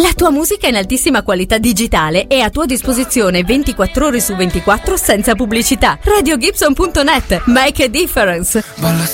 La tua musica in altissima qualità digitale è a tua disposizione 24 ore su 24 senza pubblicità. RadioGibson.net. Make a difference. Balla